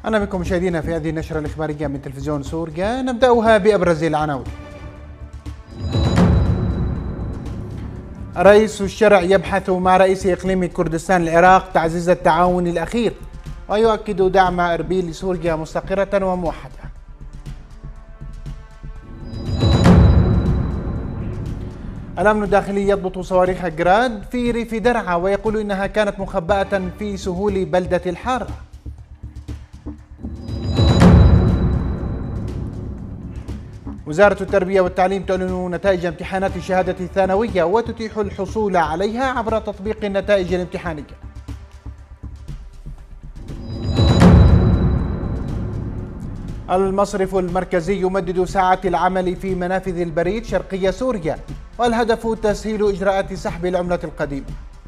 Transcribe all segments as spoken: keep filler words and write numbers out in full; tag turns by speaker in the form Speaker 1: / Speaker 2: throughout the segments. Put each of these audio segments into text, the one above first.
Speaker 1: أهلا بكم مشاهدينا في هذه النشرة الإخبارية من تلفزيون سوريا، نبدأها بأبرز العناوين. رئيس الشرع يبحث مع رئيس إقليم كردستان العراق تعزيز التعاون الأخير، ويؤكد دعم أربيل لسوريا مستقرة وموحدة. الأمن الداخلي يضبط صواريخ جراد في ريف درعا ويقول إنها كانت مخبأة في سهول بلدة الحارة. وزارة التربية والتعليم تعلن نتائج امتحانات الشهادة الثانوية وتتيح الحصول عليها عبر تطبيق النتائج الامتحانية. المصرف المركزي يمدد ساعات العمل في منافذ البريد شرقي سوريا، والهدف تسهيل إجراءات سحب العملة القديمة.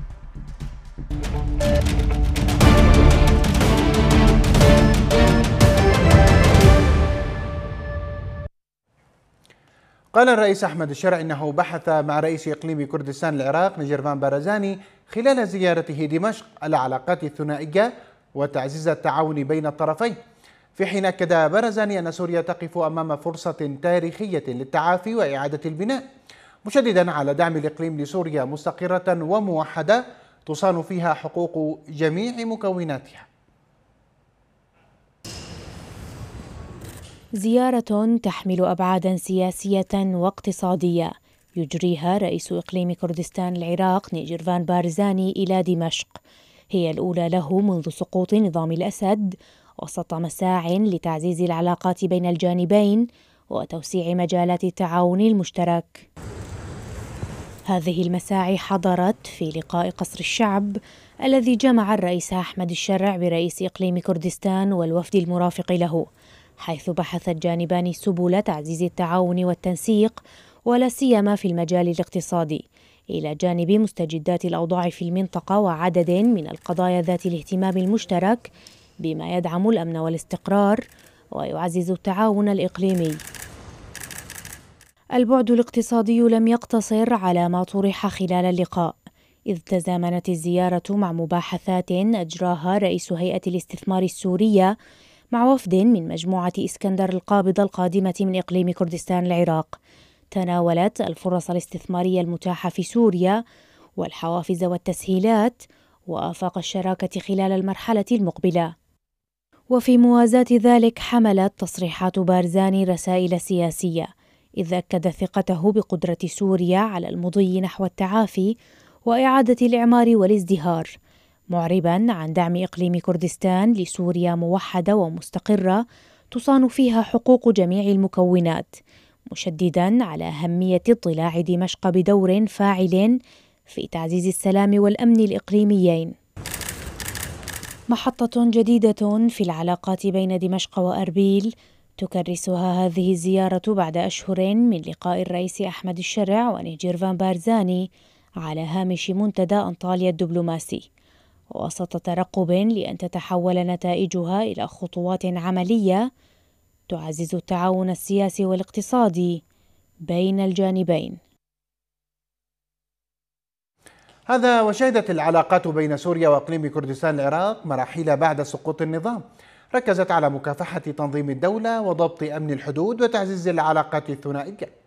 Speaker 1: قال الرئيس أحمد الشرع إنه بحث مع رئيس إقليم كردستان العراق نجيرفان بارزاني خلال زيارته دمشق العلاقات الثنائية وتعزيز التعاون بين الطرفين، في حين أكد بارزاني أن سوريا تقف أمام فرصة تاريخية للتعافي وإعادة البناء، مشددا على دعم الإقليم لسوريا مستقرة وموحدة تصان فيها حقوق جميع مكوناتها.
Speaker 2: زيارة تحمل أبعاداً سياسية واقتصادية يجريها رئيس إقليم كردستان العراق نجيرفان بارزاني إلى دمشق، هي الأولى له منذ سقوط نظام الأسد، وسط مساع لتعزيز العلاقات بين الجانبين وتوسيع مجالات التعاون المشترك. هذه المساعي حضرت في لقاء قصر الشعب الذي جمع الرئيس أحمد الشرع برئيس إقليم كردستان والوفد المرافق له، حيث بحث الجانبان سبل تعزيز التعاون والتنسيق ولا سيما في المجال الاقتصادي، إلى جانب مستجدات الأوضاع في المنطقة وعدد من القضايا ذات الاهتمام المشترك بما يدعم الأمن والاستقرار ويعزز التعاون الإقليمي. البعد الاقتصادي لم يقتصر على ما طرح خلال اللقاء، إذ تزامنت الزيارة مع مباحثات أجراها رئيس هيئة الاستثمار السورية مع وفد من مجموعة إسكندر القابضة القادمة من إقليم كردستان العراق، تناولت الفرص الاستثمارية المتاحة في سوريا والحوافز والتسهيلات وآفاق الشراكة خلال المرحلة المقبلة. وفي موازاة ذلك حملت تصريحات بارزاني رسائل سياسية، إذ أكد ثقته بقدرة سوريا على المضي نحو التعافي وإعادة الإعمار والازدهار، معرباً عن دعم إقليم كردستان لسوريا موحدة ومستقرة تصان فيها حقوق جميع المكونات، مشدداً على أهمية اضطلاع دمشق بدور فاعل في تعزيز السلام والأمن الإقليميين. محطة جديدة في العلاقات بين دمشق وأربيل تكرسها هذه الزيارة بعد أشهر من لقاء الرئيس أحمد الشرع ونجيرفان بارزاني على هامش منتدى أنطاليا الدبلوماسي، وسط ترقب لأن تتحول نتائجها إلى خطوات عملية تعزز التعاون السياسي والاقتصادي بين الجانبين.
Speaker 1: هذا وشهدت العلاقات بين سوريا وإقليم كردستان العراق مراحل بعد سقوط النظام، ركزت على مكافحة تنظيم الدولة وضبط أمن الحدود وتعزيز العلاقات الثنائية.